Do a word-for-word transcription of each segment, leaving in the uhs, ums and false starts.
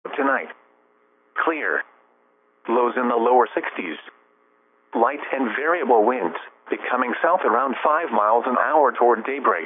Tonight, clear. Lows in the lower sixties. Light and variable winds, becoming south around five miles an hour toward daybreak.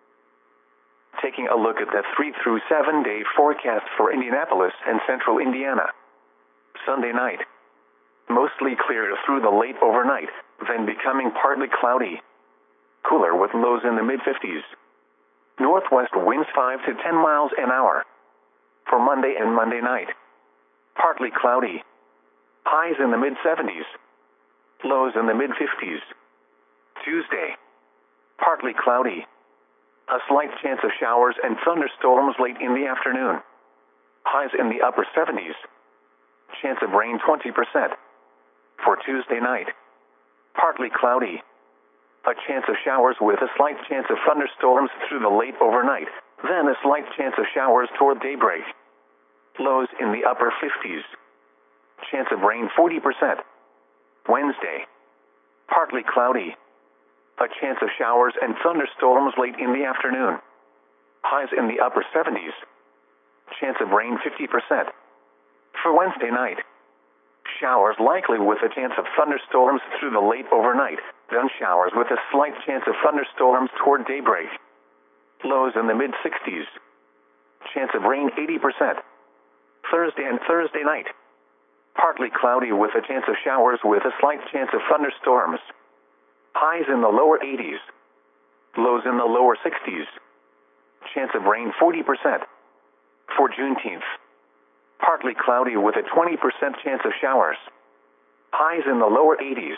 Taking a look at the three through seven day forecast for Indianapolis and central Indiana. Sunday night, mostly clear through the late overnight, then becoming partly cloudy. Cooler with lows in the mid fifties. Northwest winds five to ten miles an hour. For Monday and Monday night, partly cloudy. Highs in the mid seventies. Lows in the mid fifties. Tuesday, partly cloudy. A slight chance of showers and thunderstorms late in the afternoon. Highs in the upper seventies. Chance of rain twenty percent. For Tuesday night, partly cloudy. A chance of showers with a slight chance of thunderstorms through the late overnight, then a slight chance of showers toward daybreak. Lows in the upper fifties. Chance of rain forty percent. Wednesday, partly cloudy. A chance of showers and thunderstorms late in the afternoon. Highs in the upper seventies. Chance of rain fifty percent. For Wednesday night, showers likely with a chance of thunderstorms through the late overnight, then showers with a slight chance of thunderstorms toward daybreak. Lows in the mid sixties. Chance of rain eighty percent. Thursday and Thursday night, partly cloudy with a chance of showers with a slight chance of thunderstorms. Highs in the lower eighties. Lows in the lower sixties. Chance of rain forty percent. For Juneteenth, partly cloudy with a twenty percent chance of showers. Highs in the lower eighties.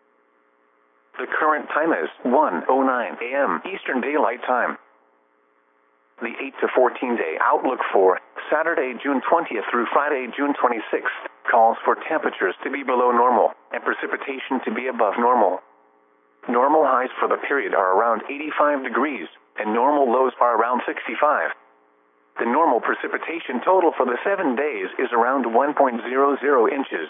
The current time is one oh nine a m Eastern Daylight Time. The eight to fourteen day outlook for Saturday, June twentieth through Friday, June twenty-sixth, calls for temperatures to be below normal and precipitation to be above normal. Normal highs for the period are around eighty-five degrees, and normal lows are around sixty-five. The normal precipitation total for the seven days is around one point zero zero inches.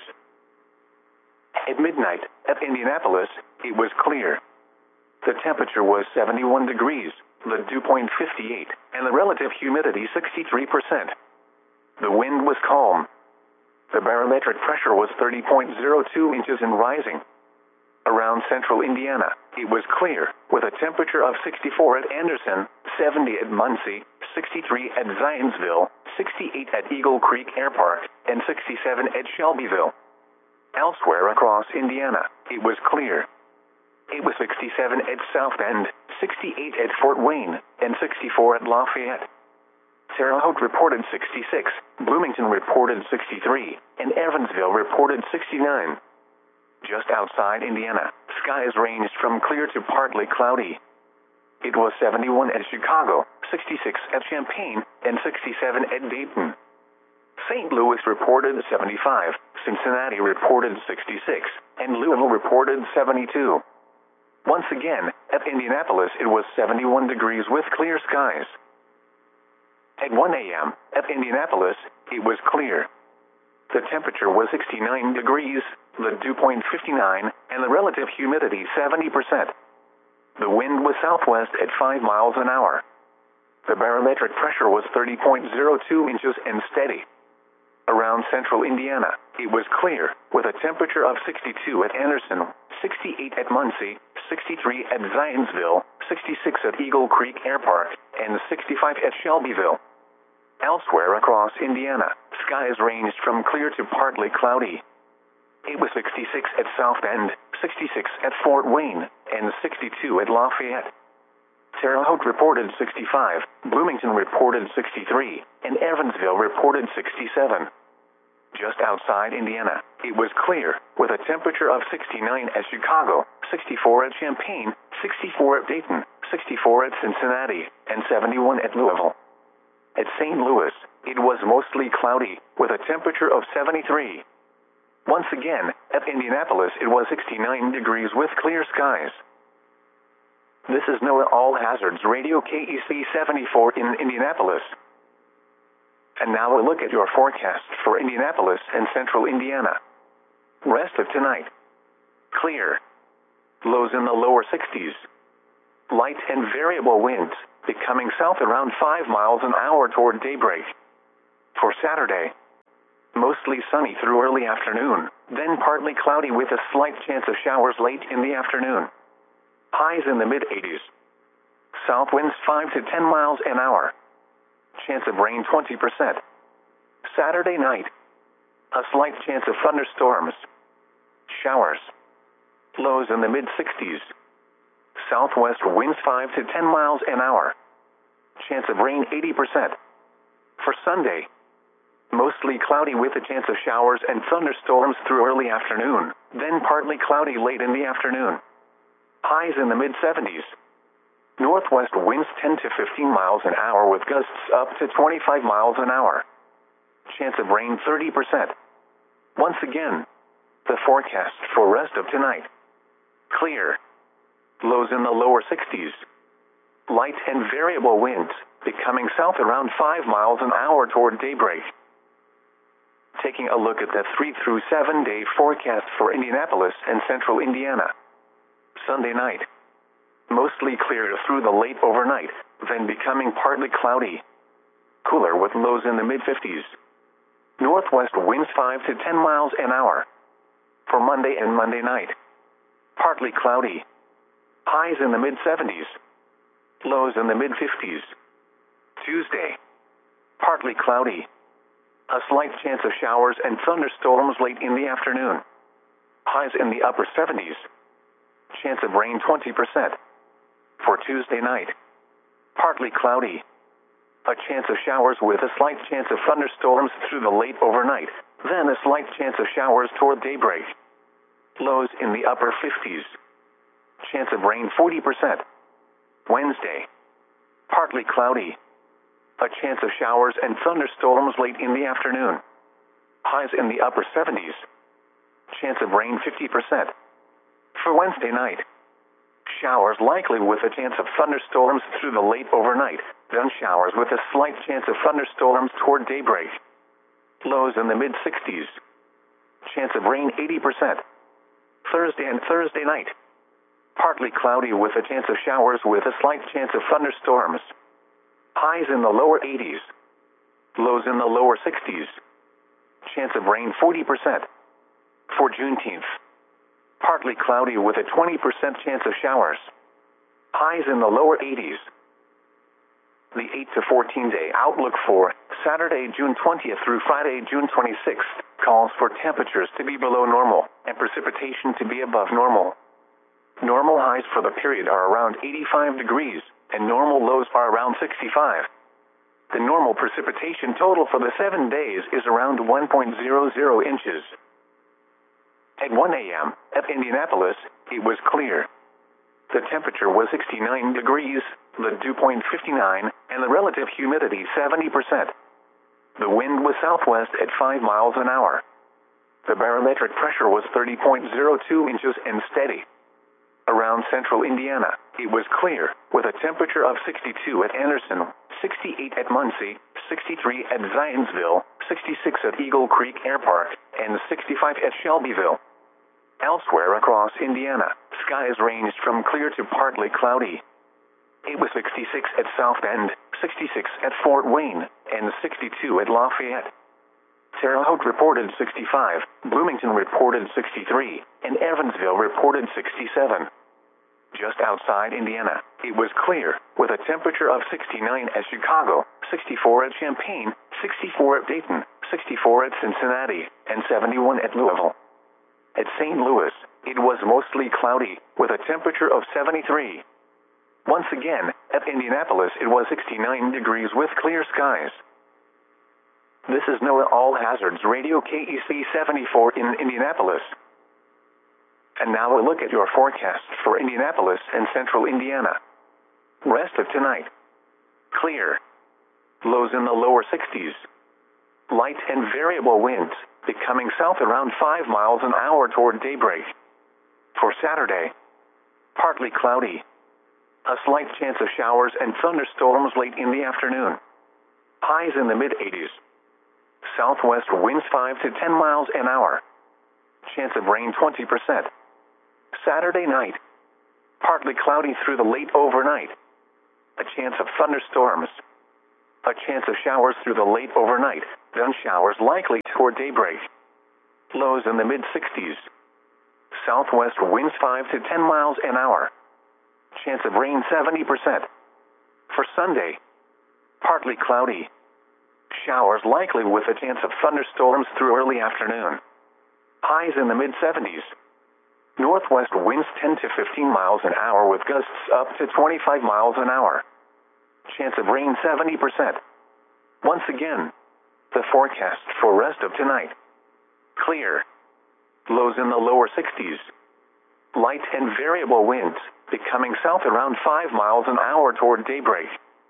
At midnight, at Indianapolis, it was clear. The temperature was seventy-one degrees, the dew point fifty-eight, and the relative humidity sixty-three percent. The wind was calm. The barometric pressure was thirty point zero two inches and rising. Around central Indiana, it was clear, with a temperature of sixty-four at Anderson, seventy at Muncie, sixty-three at Zionsville, sixty-eight at Eagle Creek Air Park, and sixty-seven at Shelbyville. Elsewhere across Indiana, it was clear. It was sixty-seven at South Bend, sixty-eight at Fort Wayne, and sixty-four at Lafayette. Terre Haute reported sixty-six, Bloomington reported sixty-three, and Evansville reported sixty-nine. Just outside Indiana, skies ranged from clear to partly cloudy. It was seventy-one at Chicago, sixty-six at Champaign, and sixty-seven at Dayton. Saint Louis reported seventy-five, Cincinnati reported sixty-six, and Louisville reported seventy-two. Once again, at Indianapolis it was seventy-one degrees with clear skies. At one a m, at Indianapolis, it was clear. The temperature was sixty-nine degrees, the dew point fifty-nine, and the relative humidity seventy percent. The wind was southwest at five miles an hour. The barometric pressure was thirty point zero two inches and steady. Around central Indiana, it was clear, with a temperature of sixty-two at Anderson, sixty-eight at Muncie, sixty-three at Zionsville, sixty-six at Eagle Creek Air Park, and sixty-five at Shelbyville. Elsewhere across Indiana, skies ranged from clear to partly cloudy. It was sixty-six at South Bend, sixty-six at Fort Wayne, and sixty-two at Lafayette. Terre Haute reported sixty-five, Bloomington reported sixty-three, and Evansville reported sixty-seven. Just outside Indiana, it was clear, with a temperature of sixty-nine at Chicago, sixty-four at Champaign, sixty-four at Dayton, sixty-four at Cincinnati, and seventy-one at Louisville. At Saint Louis, it was mostly cloudy, with a temperature of seventy-three. Once again, at Indianapolis it was sixty-nine degrees with clear skies. This is NOAA All Hazards Radio K E C seventy-four in Indianapolis. And now a look at your forecast for Indianapolis and central Indiana. Rest of tonight. Clear. Lows in the lower sixties. Light and variable winds, becoming south around five miles an hour toward daybreak. For Saturday, Mostly sunny through early afternoon, then partly cloudy with a slight chance of showers late in the afternoon. Highs in the mid eighties. South winds five to ten miles an hour. Chance of rain twenty percent. Saturday night. A slight chance of thunderstorms. Showers. Lows in the mid sixties. Southwest winds five to ten miles an hour. Chance of rain eighty percent. For Sunday. Mostly cloudy with a chance of showers and thunderstorms through early afternoon, then partly cloudy late in the afternoon. Highs in the mid seventies. Northwest winds ten to fifteen miles an hour with gusts up to twenty-five miles an hour. Chance of rain thirty percent. Once again, the forecast for rest of tonight. Clear. Lows in the lower sixties. Light and variable winds, becoming south around five miles an hour toward daybreak. Taking a look at the three through seven day forecast for Indianapolis and central Indiana. Sunday night. Mostly clear through the late overnight, then becoming partly cloudy. Cooler with lows in the mid fifties. Northwest winds five to ten miles an hour. For Monday and Monday night. Partly cloudy. Highs in the mid seventies. Lows in the mid fifties. Tuesday. Partly cloudy. A slight chance of showers and thunderstorms late in the afternoon. Highs in the upper seventies. Chance of rain twenty percent. For Tuesday night. Partly cloudy. A chance of showers with a slight chance of thunderstorms through the late overnight, then a slight chance of showers toward daybreak. Lows in the upper fifties. Chance of rain forty percent. Wednesday. Partly cloudy. A chance of showers and thunderstorms late in the afternoon. Highs in the upper seventies. Chance of rain fifty percent. For Wednesday night. Showers likely with a chance of thunderstorms through the late overnight, then showers with a slight chance of thunderstorms toward daybreak. Lows in the mid sixties. Chance of rain eighty percent. Thursday and Thursday night. Partly cloudy with a chance of showers with a slight chance of thunderstorms. Highs in the lower eighties. Lows in the lower sixties. Chance of rain forty percent. For Juneteenth. Partly cloudy with a twenty percent chance of showers. Highs in the lower eighties. The eight to fourteen day outlook for Saturday, June twentieth through Friday, June twenty-sixth, calls for temperatures to be below normal and precipitation to be above normal. Normal highs for the period are around eighty-five degrees, and normal lows are around sixty-five. The normal precipitation total for the seven days is around one point zero zero inches. At one a m, at Indianapolis, it was clear. The temperature was sixty-nine degrees, the dew point fifty-nine, and the relative humidity seventy percent. The wind was southwest at five miles an hour. The barometric pressure was thirty point zero two inches and steady. Around central Indiana, it was clear, with a temperature of sixty-two at Anderson, sixty-eight at Muncie, sixty-three at Zionsville, sixty-six at Eagle Creek Air Park, and sixty-five at Shelbyville. Elsewhere across Indiana, skies ranged from clear to partly cloudy. It was sixty-six at South Bend, sixty-six at Fort Wayne, and sixty-two at Lafayette. Terre Haute reported sixty-five, Bloomington reported sixty-three, and Evansville reported sixty-seven. Just outside Indiana, it was clear, with a temperature of sixty-nine at Chicago, sixty-four at Champaign, sixty-four at Dayton, sixty-four at Cincinnati, and seventy-one at Louisville. At Saint Louis, it was mostly cloudy, with a temperature of seventy-three. Once again, at Indianapolis it was sixty-nine degrees with clear skies. This is NOAA All Hazards Radio K E C seventy-four in Indianapolis. And now a look at your forecast for Indianapolis and central Indiana. Rest of tonight. Clear. Lows in the lower sixties. Light and variable winds, becoming south around five miles an hour toward daybreak. For Saturday. Partly cloudy. A slight chance of showers and thunderstorms late in the afternoon. Highs in the mid eighties. Southwest winds five to ten miles an hour. Chance of rain twenty percent. Saturday night. Partly cloudy through the late overnight. A chance of thunderstorms. A chance of showers through the late overnight, then showers likely toward daybreak. Lows in the mid sixties. Southwest winds five to ten miles an hour. Chance of rain seventy percent. For Sunday, partly cloudy. Showers likely with a chance of thunderstorms through early afternoon. Highs in the mid seventies. Northwest winds ten to fifteen miles an hour with gusts up to twenty-five miles an hour. Chance of rain seventy percent. Once again, the forecast for rest of tonight. Clear. Lows in the lower sixties. Light and variable winds, becoming south around five miles an hour toward daybreak.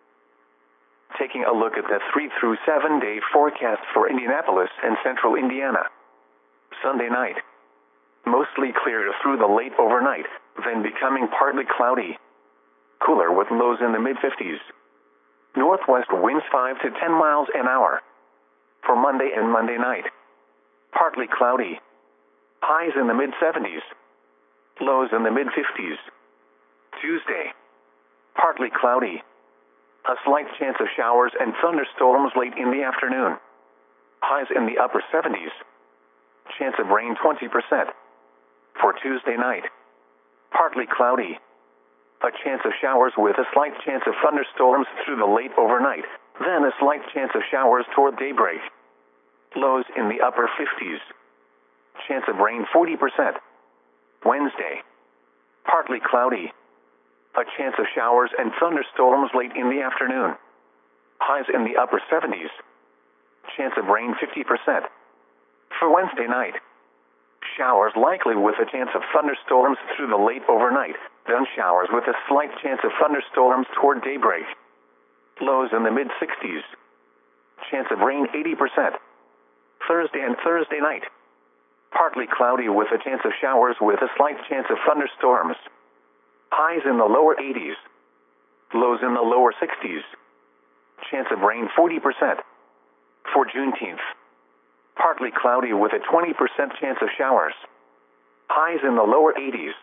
Taking a look at the three through seven day forecast for Indianapolis and central Indiana. Sunday night. Mostly clear through the late overnight, then becoming partly cloudy. Cooler with lows in the mid fifties. Northwest winds five to ten miles an hour. For Monday and Monday night. Partly cloudy. Highs in the mid seventies. Lows in the mid fifties. Tuesday. Partly cloudy. A slight chance of showers and thunderstorms late in the afternoon. Highs in the upper seventies. Chance of rain twenty percent. For Tuesday night. Partly cloudy. A chance of showers with a slight chance of thunderstorms through the late overnight, then a slight chance of showers toward daybreak. Lows in the upper fifties. Chance of rain forty percent. Wednesday. Partly cloudy. A chance of showers and thunderstorms late in the afternoon. Highs in the upper seventies. Chance of rain fifty percent. For Wednesday night. Showers likely with a chance of thunderstorms through the late overnight, then showers with a slight chance of thunderstorms toward daybreak. Lows in the mid sixties. Chance of rain eighty percent. Thursday and Thursday night. Partly cloudy with a chance of showers with a slight chance of thunderstorms. Highs in the lower eighties. Lows in the lower sixties. Chance of rain forty percent. For Juneteenth. Partly cloudy with a twenty percent chance of showers. Highs in the lower eighties.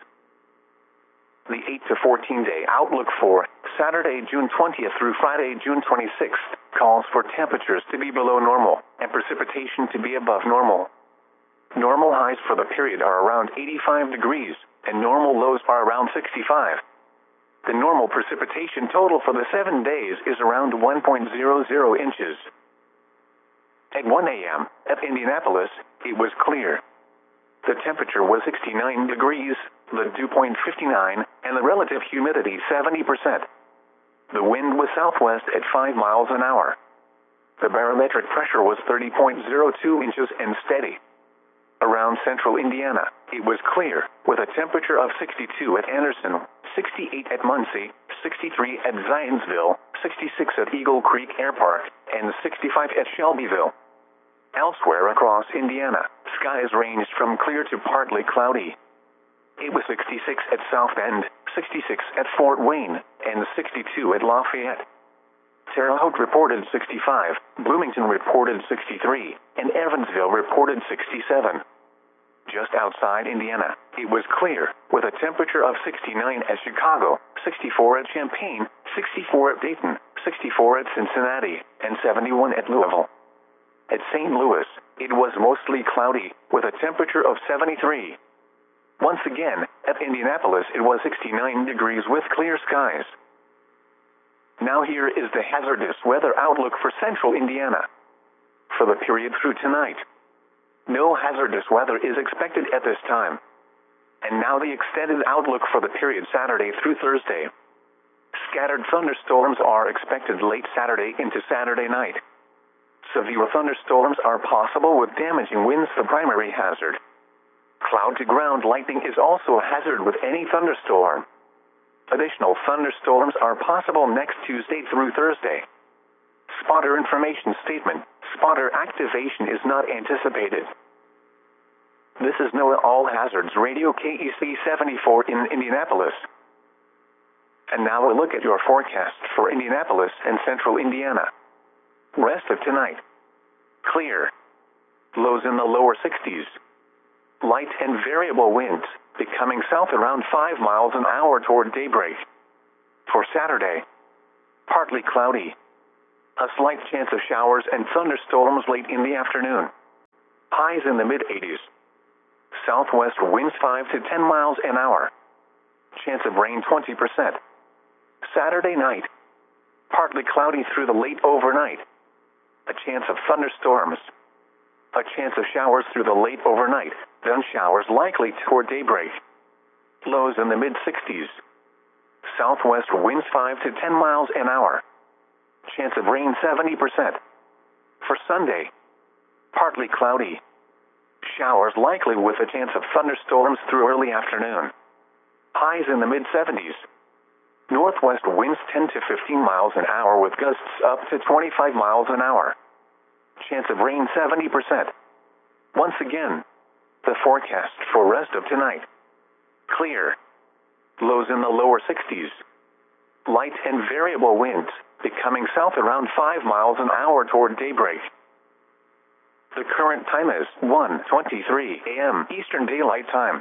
The eight to fourteen day outlook for Saturday, June twentieth through Friday, June twenty-sixth, calls for temperatures to be below normal and precipitation to be above normal. Normal highs for the period are around eighty-five degrees, and normal lows are around sixty-five. The normal precipitation total for the seven days is around one point zero zero inches. At one a m, at Indianapolis, it was clear. The temperature was sixty-nine degrees, the dew point fifty-nine, and the relative humidity seventy percent. The wind was southwest at five miles an hour. The barometric pressure was thirty point zero two inches and steady. Around central Indiana, it was clear, with a temperature of sixty-two at Anderson, sixty-eight at Muncie, sixty-three at Zionsville, sixty-six at Eagle Creek Air Park, and sixty-five at Shelbyville. Elsewhere across Indiana, skies ranged from clear to partly cloudy. It was sixty-six at South Bend, sixty-six at Fort Wayne, and sixty-two at Lafayette. Terre Haute reported sixty-five, Bloomington reported sixty-three, and Evansville reported sixty-seven. Just outside Indiana, it was clear, with a temperature of sixty-nine at Chicago, sixty-four at Champaign, sixty-four at Dayton, sixty-four at Cincinnati, and seventy-one at Louisville. At Saint Louis, it was mostly cloudy, with a temperature of seventy-three. Once again, at Indianapolis it was sixty-nine degrees with clear skies. Now here is the hazardous weather outlook for central Indiana. For the period through tonight, no hazardous weather is expected at this time. And now the extended outlook for the period Saturday through Thursday. Scattered thunderstorms are expected late Saturday into Saturday night. Severe thunderstorms are possible with damaging winds the primary hazard. Cloud-to-ground lightning is also a hazard with any thunderstorm. Additional thunderstorms are possible next Tuesday through Thursday. Spotter information statement. Spotter activation is not anticipated. This is NOAA All Hazards Radio K E C seventy-four in Indianapolis. And now a look at your forecast for Indianapolis and central Indiana. Rest of tonight. Clear. Lows in the lower sixties. Light and variable winds, becoming south around five miles an hour toward daybreak. For Saturday, partly cloudy. A slight chance of showers and thunderstorms late in the afternoon. Highs in the mid eighties. Southwest winds five to ten miles an hour. Chance of rain twenty percent. Saturday night. Partly cloudy through the late overnight. A chance of thunderstorms. A chance of showers through the late overnight, then showers likely toward daybreak. Lows in the mid sixties. Southwest winds five to ten miles an hour. Chance of rain seventy percent. For Sunday. Partly cloudy. Showers likely with a chance of thunderstorms through early afternoon. Highs in the mid seventies. Northwest winds ten to fifteen miles an hour with gusts up to twenty-five miles an hour. Chance of rain seventy percent. Once again, the forecast for rest of tonight. Clear. Lows in the lower sixties. Light and variable winds, becoming south around five miles an hour toward daybreak. The current time is one twenty-three a m Eastern Daylight Time.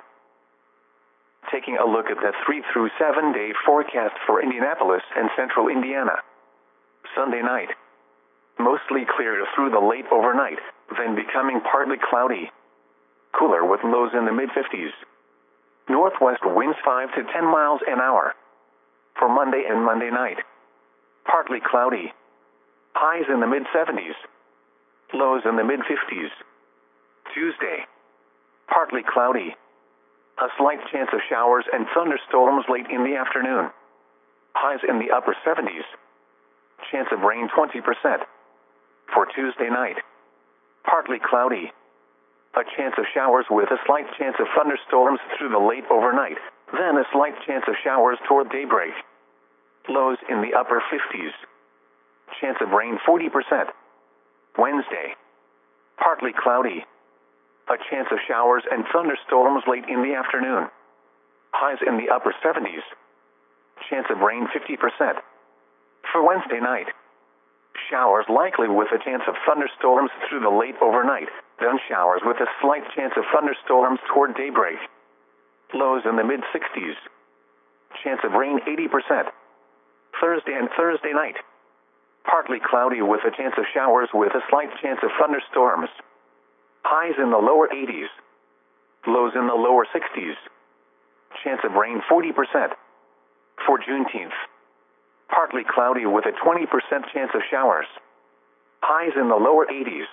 Taking a look at the three through seven day forecast for Indianapolis and central Indiana. Sunday night. Mostly clear through the late overnight, then becoming partly cloudy. Cooler with lows in the mid fifties. Northwest winds five to ten miles an hour. For Monday and Monday night. Partly cloudy. Highs in the mid seventies. Lows in the mid fifties. Tuesday. Partly cloudy. A slight chance of showers and thunderstorms late in the afternoon. Highs in the upper seventies. Chance of rain twenty percent. For Tuesday night. Partly cloudy. A chance of showers with a slight chance of thunderstorms through the late overnight, then a slight chance of showers toward daybreak. Lows in the upper fifties. Chance of rain forty percent. Wednesday. Partly cloudy. A chance of showers and thunderstorms late in the afternoon. Highs in the upper seventies. Chance of rain fifty percent. For Wednesday night. Showers likely with a chance of thunderstorms through the late overnight, then showers with a slight chance of thunderstorms toward daybreak. Lows in the mid sixties. Chance of rain eighty percent. Thursday and Thursday night. Partly cloudy with a chance of showers with a slight chance of thunderstorms. Highs in the lower eighties. Lows in the lower sixties. Chance of rain forty percent. For Juneteenth. Partly cloudy with a twenty percent chance of showers. Highs in the lower eighties.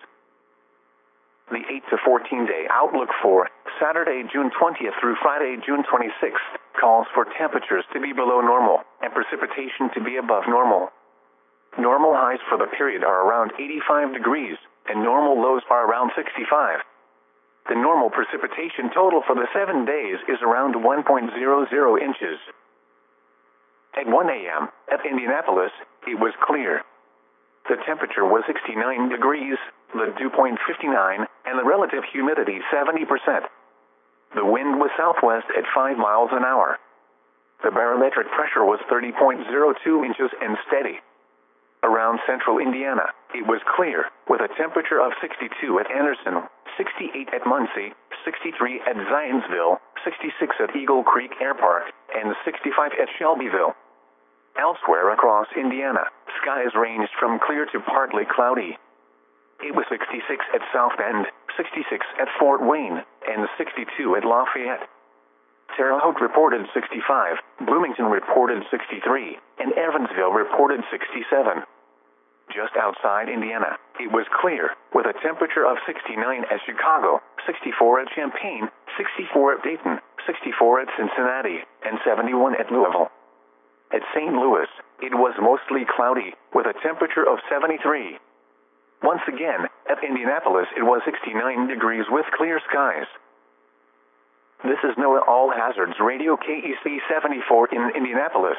The eight to fourteen day outlook for Saturday, June twentieth through Friday, June twenty-sixth, calls for temperatures to be below normal and precipitation to be above normal. Normal highs for the period are around eighty-five degrees, and normal lows are around sixty-five. The normal precipitation total for the seven days is around one point zero zero inches. At one a m, at Indianapolis, it was clear. The temperature was sixty-nine degrees, the dew point fifty-nine, and the relative humidity seventy percent. The wind was southwest at five miles an hour. The barometric pressure was thirty point zero two inches and steady. Around central Indiana, it was clear, with a temperature of sixty-two at Anderson, sixty-eight at Muncie, sixty-three at Zionsville, sixty-six at Eagle Creek Air Park, and sixty-five at Shelbyville. Elsewhere across Indiana, skies ranged from clear to partly cloudy. It was sixty-six at South Bend, sixty-six at Fort Wayne, and sixty-two at Lafayette. Terre Haute reported sixty-five, Bloomington reported sixty-three, and Evansville reported sixty-seven. Just outside Indiana, it was clear, with a temperature of sixty-nine at Chicago, sixty-four at Champaign, sixty-four at Dayton, sixty-four at Cincinnati, and seventy-one at Louisville. At Saint Louis, it was mostly cloudy, with a temperature of seventy-three. Once again, at Indianapolis it was sixty-nine degrees with clear skies. This is NOAA All Hazards Radio K E C seventy-four in Indianapolis.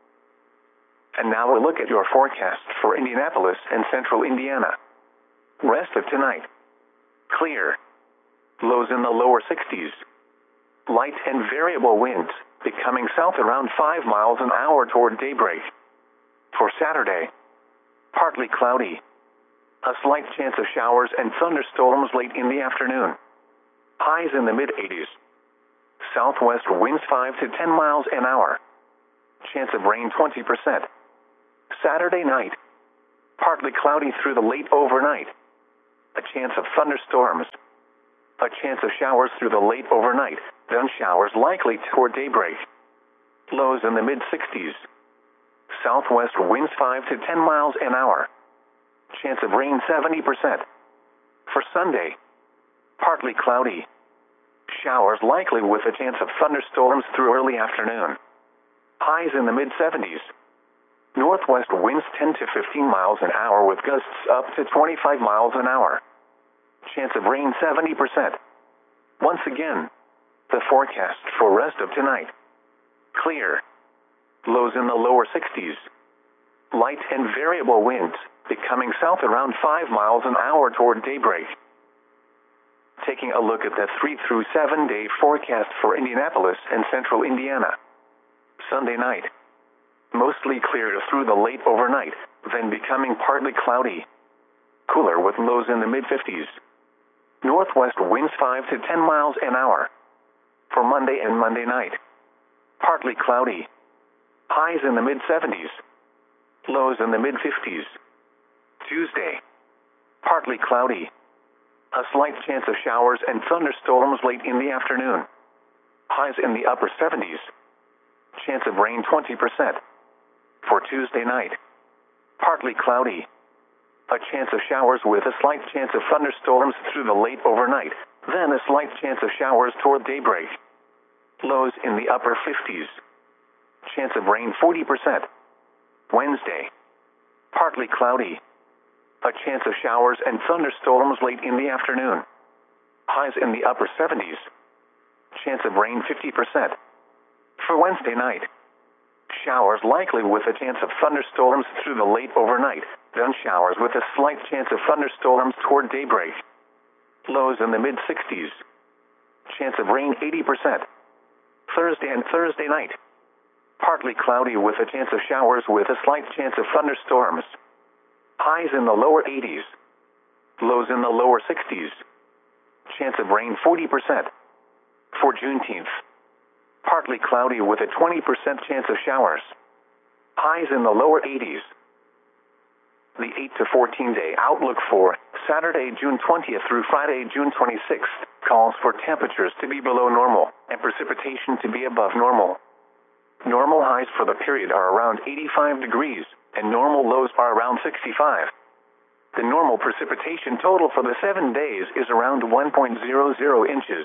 And now a look at your forecast for Indianapolis and central Indiana. Rest of tonight. Clear. Lows in the lower sixties. Light and variable winds, becoming south around five miles an hour toward daybreak. For Saturday. Partly cloudy. A slight chance of showers and thunderstorms late in the afternoon. Highs in the mid eighties. Southwest winds five to ten miles an hour. Chance of rain twenty percent. Saturday night. Partly cloudy through the late overnight. A chance of thunderstorms. A chance of showers through the late overnight, then showers likely toward daybreak. Lows in the mid sixties. Southwest winds five to ten miles an hour. Chance of rain seventy percent. For Sunday, partly cloudy. Showers likely with a chance of thunderstorms through early afternoon. Highs in the mid seventies. Northwest winds ten to fifteen miles an hour with gusts up to twenty-five miles an hour. Chance of rain seventy percent. Once again, the forecast for rest of tonight. Clear. Lows in the lower sixties. Light and variable winds, becoming south around five miles an hour toward daybreak. Taking a look at the three through seven day forecast for Indianapolis and central Indiana. Sunday night. Mostly clear through the late overnight, then becoming partly cloudy. Cooler with lows in the mid fifties. Northwest winds five to ten miles an hour. For Monday and Monday night. Partly cloudy. Highs in the mid seventies. Lows in the mid fifties. Tuesday. Partly cloudy. A slight chance of showers and thunderstorms late in the afternoon. Highs in the upper seventies. Chance of rain twenty percent. For Tuesday night. Partly cloudy. A chance of showers with a slight chance of thunderstorms through the late overnight, then a slight chance of showers toward daybreak. Lows in the upper fifties. Chance of rain forty percent. Wednesday. Partly cloudy. A chance of showers and thunderstorms late in the afternoon. Highs in the upper seventies. Chance of rain fifty percent. For Wednesday night. Showers likely with a chance of thunderstorms through the late overnight, then showers with a slight chance of thunderstorms toward daybreak. Lows in the mid sixties. Chance of rain eighty percent. Thursday and Thursday night. Partly cloudy with a chance of showers with a slight chance of thunderstorms. Highs in the lower eighties. Lows in the lower sixties. Chance of rain forty percent. For Juneteenth. Partly cloudy with a twenty percent chance of showers. Highs in the lower eighties. The eight to fourteen day outlook for Saturday, June twentieth through Friday, June twenty-sixth, calls for temperatures to be below normal and precipitation to be above normal. Normal highs for the period are around eighty-five degrees, and normal lows are around sixty-five. The normal precipitation total for the seven days is around one point zero zero inches.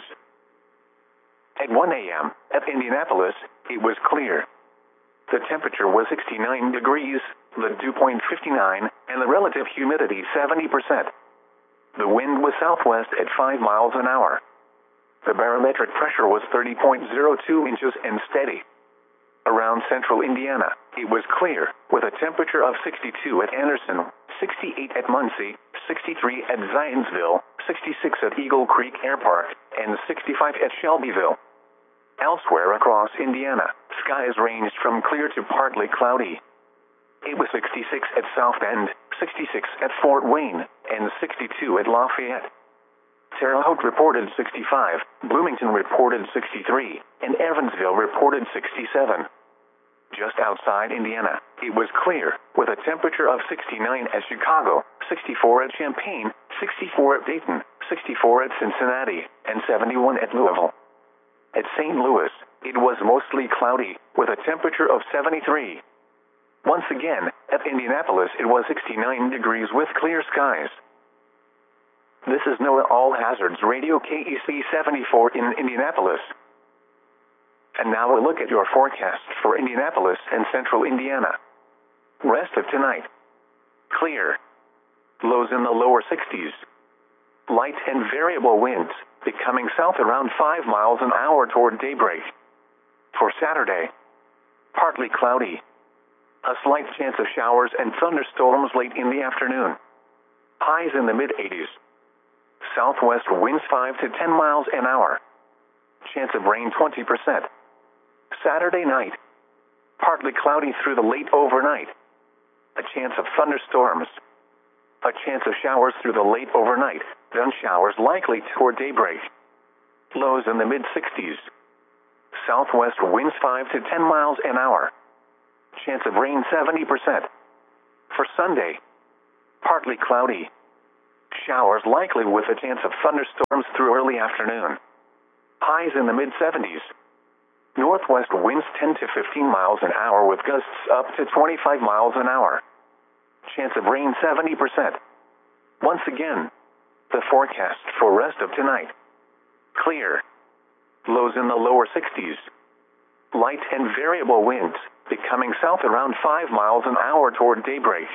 At one a m, at Indianapolis, it was clear. The temperature was sixty-nine degrees, the dew point fifty-nine, and the relative humidity seventy percent. The wind was southwest at five miles an hour. The barometric pressure was thirty point zero two inches and steady. Around central Indiana, it was clear, with a temperature of sixty-two at Anderson, sixty-eight at Muncie, sixty-three at Zionsville, sixty-six at Eagle Creek Air Park, and sixty-five at Shelbyville. Elsewhere across Indiana, skies ranged from clear to partly cloudy. It was sixty-six at South Bend, sixty-six at Fort Wayne, and sixty-two at Lafayette. Terre Haute reported sixty-five, Bloomington reported sixty-three, and Evansville reported sixty-seven. Just outside Indiana, it was clear, with a temperature of sixty-nine at Chicago, sixty-four at Champaign, sixty-four at Dayton, sixty-four at Cincinnati, and seventy-one at Louisville. At Saint Louis, it was mostly cloudy, with a temperature of seventy-three. Once again, at Indianapolis it was sixty-nine degrees with clear skies. This is NOAA All Hazards Radio K E C seventy-four in Indianapolis. And now a look at your forecast for Indianapolis and central Indiana. Rest of tonight. Clear. Lows in the lower sixties. Light and variable winds, becoming south around five miles an hour toward daybreak. For Saturday. Partly cloudy. A slight chance of showers and thunderstorms late in the afternoon. Highs in the mid eighties. Southwest winds five to ten miles an hour. Chance of rain twenty percent. Saturday night. Partly cloudy through the late overnight. A chance of thunderstorms. A chance of showers through the late overnight, then showers likely toward daybreak. Lows in the mid sixties. Southwest winds five to ten miles an hour. Chance of rain seventy percent. For Sunday. Partly cloudy. Showers likely with a chance of thunderstorms through early afternoon. Highs in the mid seventies. Northwest winds ten to fifteen miles an hour with gusts up to twenty-five miles an hour. Chance of rain seventy percent. Once again, the forecast for rest of tonight. Clear. Lows in the lower sixties. Light and variable winds, becoming south around five miles an hour toward daybreak.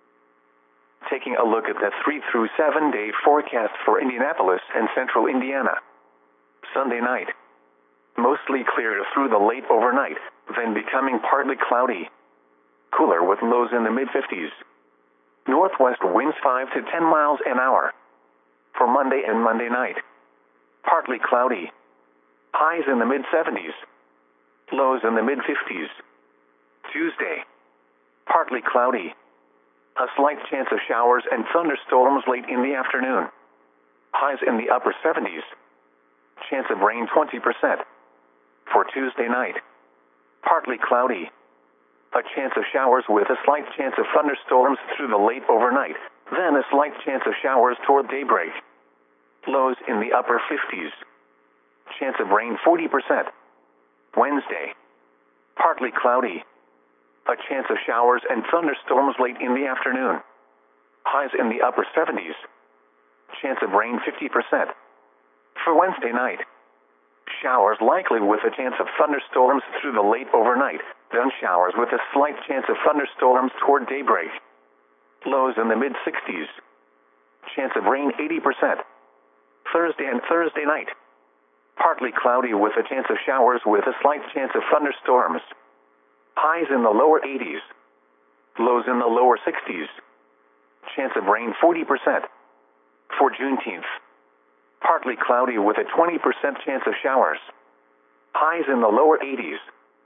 Taking a look at the three through seven day forecast for Indianapolis and central Indiana. Sunday night. Mostly clear through the late overnight, then becoming partly cloudy. Cooler with lows in the mid fifties. Northwest winds five to ten miles an hour. For Monday and Monday night. Partly cloudy. Highs in the mid seventies. Lows in the mid fifties. Tuesday. Partly cloudy. A slight chance of showers and thunderstorms late in the afternoon. Highs in the upper seventies. Chance of rain twenty percent. For Tuesday night. Partly cloudy. A chance of showers with a slight chance of thunderstorms through the late overnight, then a slight chance of showers toward daybreak. Lows in the upper fifties. Chance of rain forty percent. Wednesday. Partly cloudy. A chance of showers and thunderstorms late in the afternoon. Highs in the upper seventies. Chance of rain fifty percent. For Wednesday night. Showers likely with a chance of thunderstorms through the late overnight, then showers with a slight chance of thunderstorms toward daybreak. Lows in the mid sixties. Chance of rain eighty percent. Thursday and Thursday night. Partly cloudy with a chance of showers with a slight chance of thunderstorms. Highs in the lower eighties. Lows in the lower sixties. Chance of rain forty percent. For Juneteenth. Partly cloudy with a twenty percent chance of showers. Highs in the lower eighties.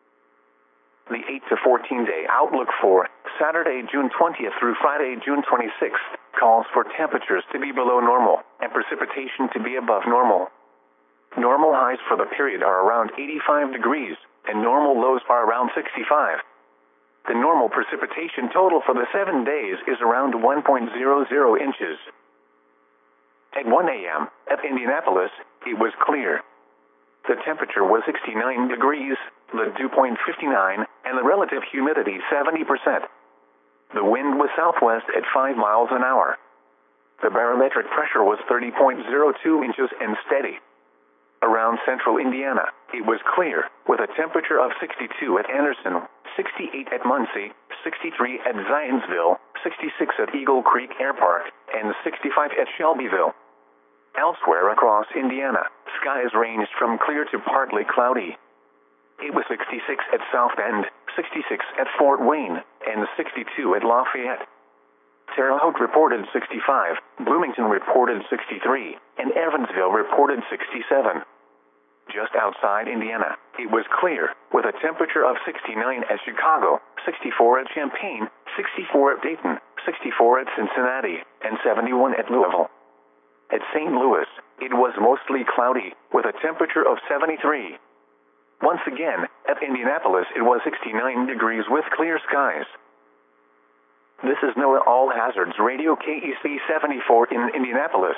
The eight to fourteen day outlook for Saturday, June twentieth through Friday, June twenty-sixth, calls for temperatures to be below normal and precipitation to be above normal. Normal highs for the period are around eighty-five degrees, and normal lows are around sixty-five. The normal precipitation total for the seven days is around one point zero zero inches. At one a m, at Indianapolis, it was clear. The temperature was sixty-nine degrees, the dew point fifty-nine, and the relative humidity seventy percent. The wind was southwest at five miles an hour. The barometric pressure was thirty point zero two inches and steady. Around central Indiana, it was clear, with a temperature of sixty-two at Anderson, sixty-eight at Muncie, sixty-three at Zionsville, sixty-six at Eagle Creek Air Park, and sixty-five at Shelbyville. Elsewhere across Indiana, skies ranged from clear to partly cloudy. It was sixty-six at South Bend, sixty-six at Fort Wayne, and sixty-two at Lafayette. Terre Haute reported sixty-five, Bloomington reported sixty-three, and Evansville reported sixty-seven. Just outside Indiana, it was clear, with a temperature of sixty-nine at Chicago, sixty-four at Champaign, sixty-four at Dayton, sixty-four at Cincinnati, and seventy-one at Louisville. At Saint Louis, it was mostly cloudy, with a temperature of seventy-three. Once again, at Indianapolis it was sixty-nine degrees with clear skies. This is NOAA All Hazards Radio K E C seventy-four in Indianapolis.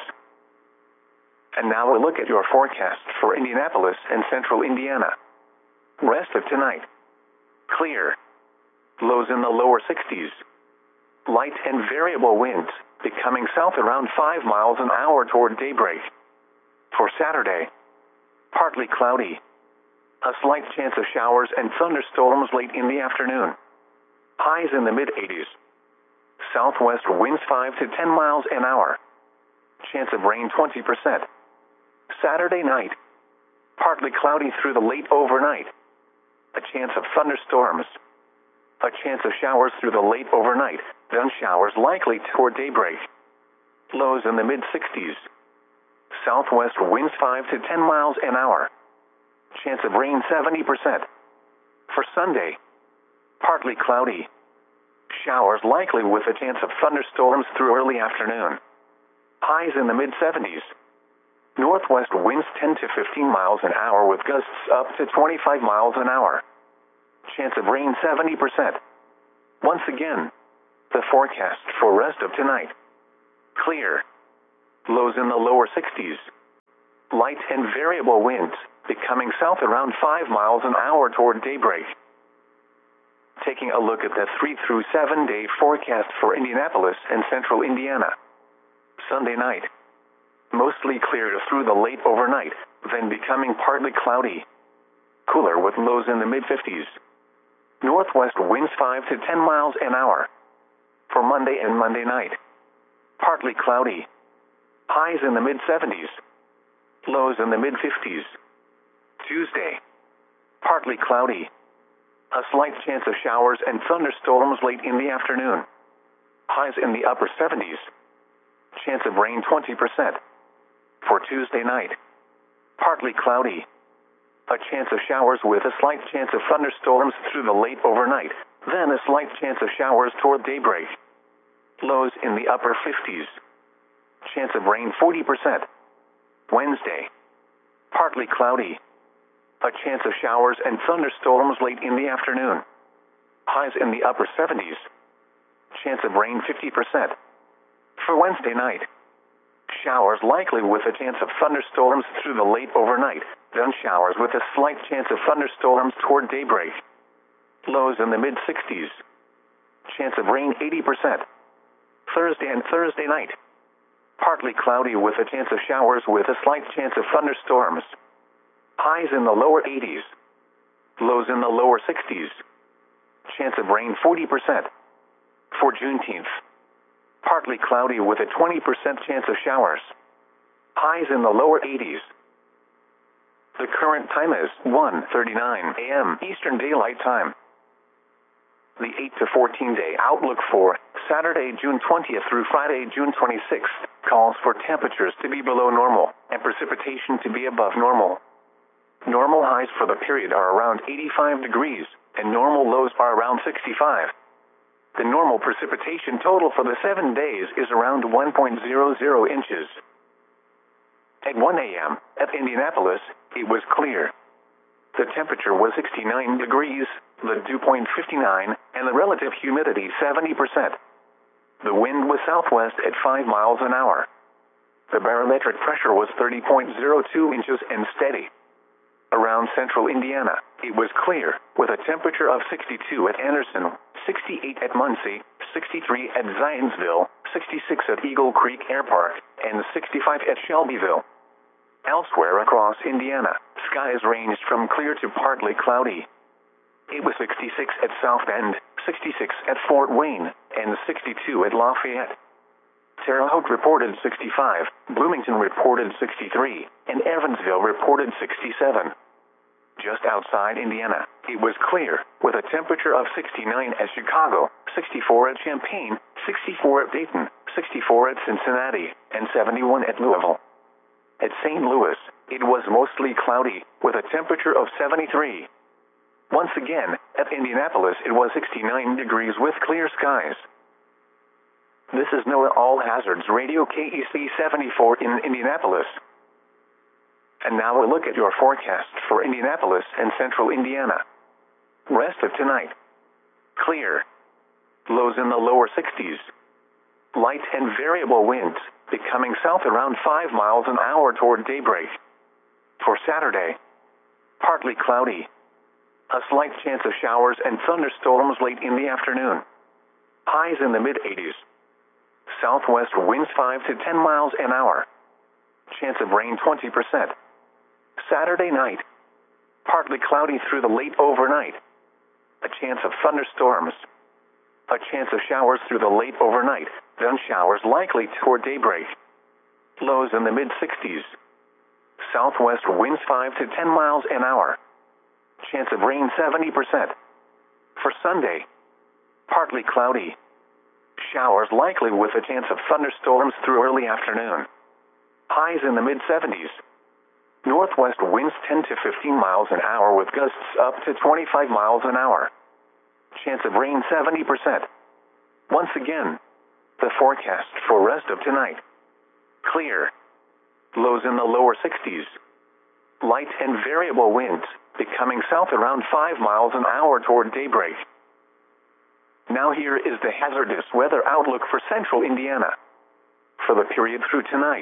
And now a look at your forecast for Indianapolis and central Indiana. Rest of tonight. Clear. Lows in the lower sixties. Light and variable winds, becoming south around five miles an hour toward daybreak. For Saturday. Partly cloudy. A slight chance of showers and thunderstorms late in the afternoon. Highs in the mid eighties. Southwest winds five to ten miles an hour. Chance of rain twenty percent. Saturday night. Partly cloudy through the late overnight. A chance of thunderstorms. A chance of showers through the late overnight, then showers likely toward daybreak. Lows in the mid sixties. Southwest winds five to ten miles an hour. Chance of rain seventy percent. For Sunday. Partly cloudy. Showers likely with a chance of thunderstorms through early afternoon. Highs in the mid seventies. Northwest winds ten to fifteen miles an hour with gusts up to twenty-five miles an hour. Chance of rain seventy percent. Once again, the The forecast for rest of tonight. Clear. Lows in the lower sixties. Light and variable winds, becoming south around five miles an hour toward daybreak. Taking a look at the three through seven day forecast for Indianapolis and central Indiana. Sunday night. Mostly clear through the late overnight, then becoming partly cloudy. Cooler with lows in the mid fifties. Northwest winds five to ten miles an hour. For Monday and Monday night. Partly cloudy. Highs in the mid seventies. Lows in the mid fifties. Tuesday. Partly cloudy. A slight chance of showers and thunderstorms late in the afternoon. Highs in the upper seventies. Chance of rain twenty percent. For Tuesday night. Partly cloudy. A chance of showers with a slight chance of thunderstorms through the late overnight, then a slight chance of showers toward daybreak. Lows in the upper fifties. Chance of rain forty percent. Wednesday. Partly cloudy. A chance of showers and thunderstorms late in the afternoon. Highs in the upper seventies. Chance of rain fifty percent. For Wednesday night. Showers likely with a chance of thunderstorms through the late overnight, then showers with a slight chance of thunderstorms toward daybreak. Lows in the mid sixties. Chance of rain eighty percent. Thursday and Thursday night. Partly cloudy with a chance of showers with a slight chance of thunderstorms. Highs in the lower eighties. Lows in the lower sixties. Chance of rain forty percent. For Juneteenth. Partly cloudy with a twenty percent chance of showers. Highs in the lower eighties. The current time is one thirty-nine a m Eastern Daylight Time. The eight to fourteen day outlook for Saturday, June twentieth through Friday, June twenty-sixth, calls for temperatures to be below normal and precipitation to be above normal. Normal highs for the period are around eighty-five degrees, and normal lows are around sixty-five. The normal precipitation total for the seven days is around one point zero zero inches. At one a m, at Indianapolis, it was clear. The temperature was sixty-nine degrees, the dew point fifty-nine, and the relative humidity seventy percent. The wind was southwest at five miles an hour. The barometric pressure was thirty point zero two inches and steady. Around central Indiana, it was clear, with a temperature of sixty-two at Anderson, sixty-eight at Muncie, sixty-three at Zionsville, sixty-six at Eagle Creek Air Park, and sixty-five at Shelbyville. Elsewhere across Indiana, skies ranged from clear to partly cloudy. It was sixty-six at South Bend, sixty-six at Fort Wayne, and sixty-two at Lafayette. Terre Haute reported sixty-five, Bloomington reported sixty-three, and Evansville reported sixty-seven. Just outside Indiana, it was clear, with a temperature of sixty-nine at Chicago, sixty-four at Champaign, sixty-four at Dayton, sixty-four at Cincinnati, and seventy-one at Louisville. At Saint Louis, it was mostly cloudy, with a temperature of seventy-three. Once again, at Indianapolis it was sixty-nine degrees with clear skies. This is NOAA All Hazards Radio K E C seventy-four in Indianapolis. And now a look at your forecast for Indianapolis and central Indiana. Rest of tonight. Clear. Lows in the lower sixties. Light and variable winds, becoming south around five miles an hour toward daybreak. For Saturday. Partly cloudy. A slight chance of showers and thunderstorms late in the afternoon. Highs in the mid eighties. Southwest winds five to ten miles an hour. Chance of rain twenty percent. Saturday night. Partly cloudy through the late overnight. A chance of thunderstorms. A chance of showers through the late overnight, then showers likely toward daybreak. Lows in the mid sixties. Southwest winds five to ten miles an hour. Chance of rain seventy percent. For Sunday. Partly cloudy. Showers likely with a chance of thunderstorms through early afternoon. Highs in the mid seventies. Northwest winds ten to fifteen miles an hour with gusts up to twenty-five miles an hour. Chance of rain seventy percent. Once again, the forecast for rest of tonight. Clear. Lows in the lower sixties. Light and variable winds, becoming south around five miles an hour toward daybreak. Now here is the hazardous weather outlook for central Indiana. For the period through tonight,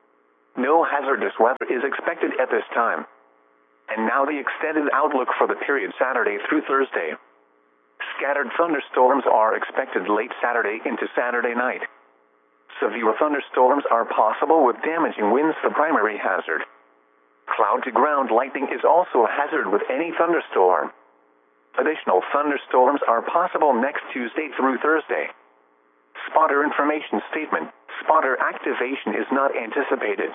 no hazardous weather is expected at this time. And now the extended outlook for the period Saturday through Thursday. Scattered thunderstorms are expected late Saturday into Saturday night. Severe thunderstorms are possible with damaging winds the primary hazard. Cloud-to-ground lightning is also a hazard with any thunderstorm. Additional thunderstorms are possible next Tuesday through Thursday. Spotter information statement. Spotter activation is not anticipated.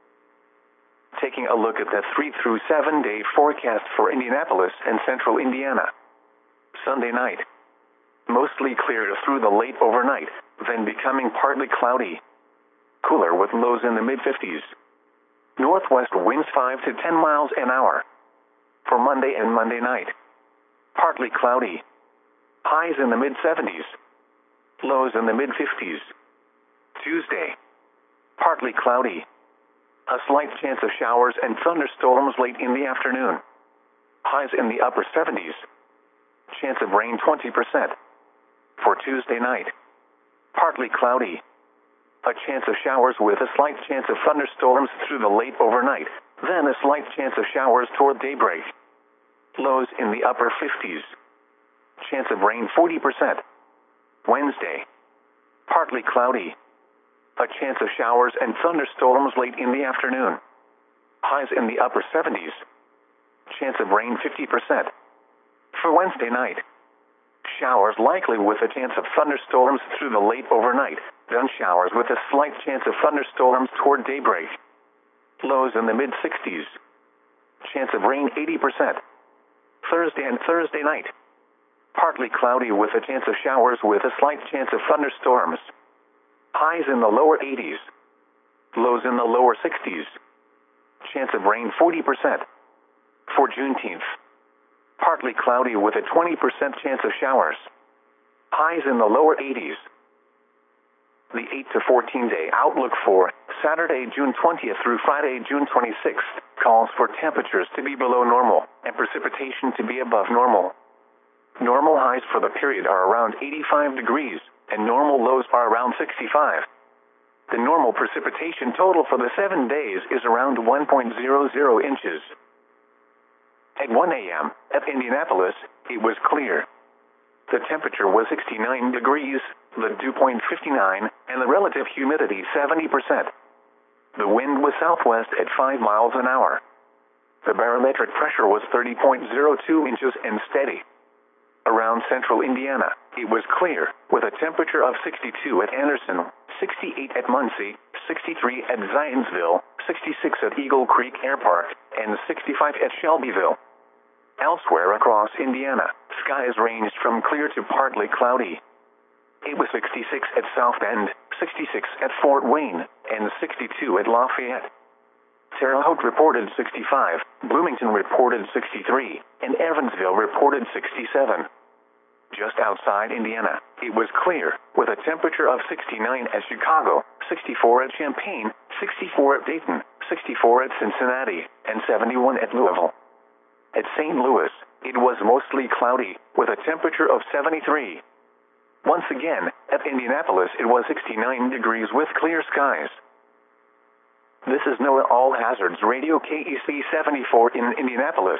Taking a look at the three through seven day forecast for Indianapolis and central Indiana. Sunday night. Mostly clear through the late overnight, then becoming partly cloudy. Cooler with lows in the mid fifties. Northwest winds five to ten miles an hour. For Monday and Monday night. Partly cloudy. Highs in the mid seventies. Lows in the mid fifties. Tuesday. Partly cloudy. A slight chance of showers and thunderstorms late in the afternoon. Highs in the upper seventies. Chance of rain twenty percent. For Tuesday night. Partly cloudy. A chance of showers with a slight chance of thunderstorms through the late overnight, then a slight chance of showers toward daybreak. Lows in the upper fifties. Chance of rain forty percent. Wednesday. Partly cloudy. A chance of showers and thunderstorms late in the afternoon. Highs in the upper seventies. Chance of rain fifty percent. For Wednesday night. Showers likely with a chance of thunderstorms through the late overnight, then showers with a slight chance of thunderstorms toward daybreak. Lows in the mid sixties. Chance of rain eighty percent. Thursday and Thursday night. Partly cloudy with a chance of showers with a slight chance of thunderstorms. Highs in the lower eighties. Lows in the lower sixties. Chance of rain forty percent. For Juneteenth. Partly cloudy with a twenty percent chance of showers. Highs in the lower eighties. The eight to fourteen day outlook for Saturday, June twentieth through Friday, June twenty-sixth, calls for temperatures to be below normal and precipitation to be above normal. Normal highs for the period are around eighty-five degrees, and normal lows are around sixty-five. The normal precipitation total for the seven days is around one point zero zero inches. At one a m, at Indianapolis, it was clear. The temperature was sixty-nine degrees, the dew point fifty-nine, and the relative humidity seventy percent. The wind was southwest at five miles an hour. The barometric pressure was thirty point zero two inches and steady. Around central Indiana, it was clear, with a temperature of sixty-two at Anderson, sixty-eight at Muncie, sixty-three at Zionsville, sixty-six at Eagle Creek Air Park, and sixty-five at Shelbyville. Elsewhere across Indiana, skies ranged from clear to partly cloudy. It was sixty-six at South Bend, sixty-six at Fort Wayne, and sixty-two at Lafayette. Terre Haute reported sixty-five, Bloomington reported sixty-three, and Evansville reported sixty-seven. Just outside Indiana, it was clear, with a temperature of sixty-nine at Chicago, sixty-four at Champaign, sixty-four at Dayton, sixty-four at Cincinnati, and seventy-one at Louisville. At Saint Louis, it was mostly cloudy, with a temperature of seventy-three. Once again, at Indianapolis it was sixty-nine degrees with clear skies. This is NOAA All Hazards Radio K E C seventy-four in Indianapolis.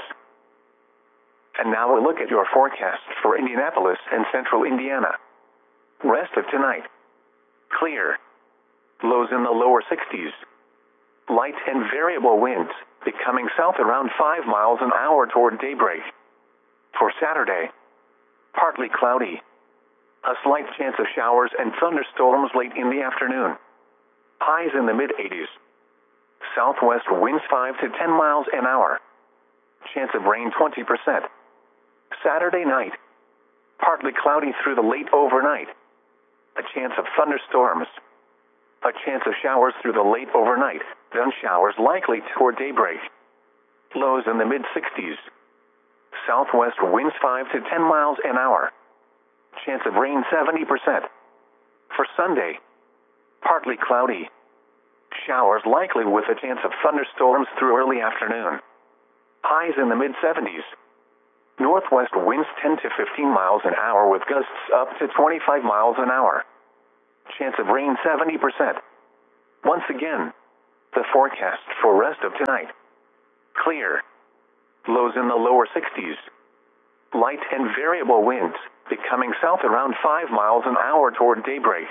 And now a look at your forecast for Indianapolis and central Indiana. Rest of tonight. Clear. Lows in the lower sixties. Light and variable winds, becoming south around five miles an hour toward daybreak. For Saturday. Partly cloudy. A slight chance of showers and thunderstorms late in the afternoon. Highs in the mid eighties. Southwest winds five to ten miles an hour. Chance of rain twenty percent. Saturday night. Partly cloudy through the late overnight. A chance of thunderstorms. A chance of showers through the late overnight, then showers likely toward daybreak. Lows in the mid sixties. Southwest winds five to ten miles an hour. Chance of rain seventy percent. For Sunday. Partly cloudy. Showers likely with a chance of thunderstorms through early afternoon. Highs in the mid seventies. Northwest winds ten to fifteen miles an hour with gusts up to twenty-five miles an hour. Chance of rain seventy percent. Once again, the forecast for rest of tonight. Clear. Lows in the lower sixties. Light and variable winds, becoming south around five miles an hour toward daybreak.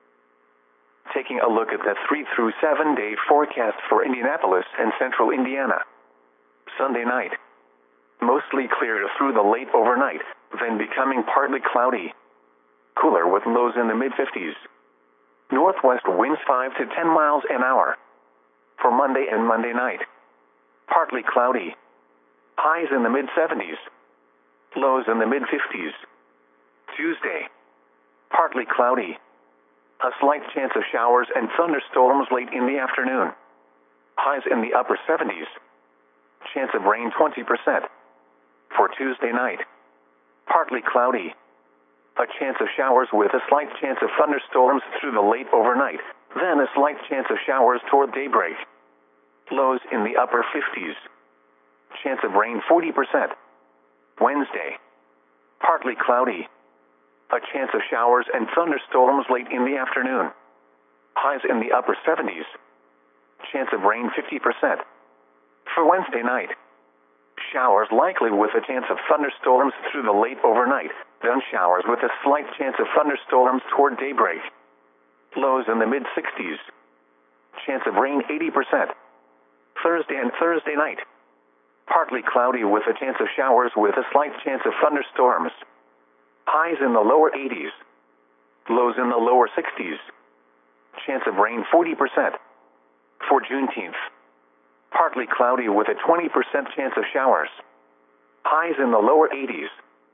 Taking a look at the three through seven day forecast for Indianapolis and central Indiana. Sunday night. Mostly clear through the late overnight, then becoming partly cloudy. Cooler with lows in the mid fifties. Northwest winds five to ten miles an hour. For Monday and Monday night. Partly cloudy. Highs in the mid seventies. Lows in the mid fifties. Tuesday. Partly cloudy. A slight chance of showers and thunderstorms late in the afternoon. Highs in the upper seventies. Chance of rain twenty percent. For Tuesday night. Partly cloudy. A chance of showers with a slight chance of thunderstorms through the late overnight, then a slight chance of showers toward daybreak. Lows in the upper fifties. Chance of rain forty percent. Wednesday. Partly cloudy. A chance of showers and thunderstorms late in the afternoon. Highs in the upper seventies. Chance of rain fifty percent. For Wednesday night. Showers likely with a chance of thunderstorms through the late overnight, then showers with a slight chance of thunderstorms toward daybreak. Lows in the mid sixties. Chance of rain eighty percent. Thursday and Thursday night. Partly cloudy with a chance of showers with a slight chance of thunderstorms. Highs in the lower eighties. Lows in the lower sixties. Chance of rain forty percent. For Juneteenth. Partly cloudy with a twenty percent chance of showers. Highs in the lower eighties.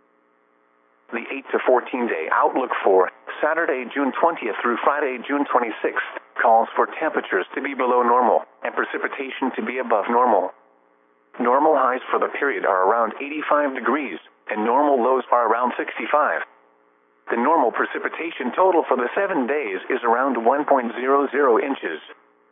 The eight to fourteen day outlook for Saturday, June twentieth through Friday, June twenty-sixth, calls for temperatures to be below normal and precipitation to be above normal. Normal highs for the period are around eighty-five degrees, and normal lows are around sixty-five. The normal precipitation total for the seven days is around one point zero zero inches.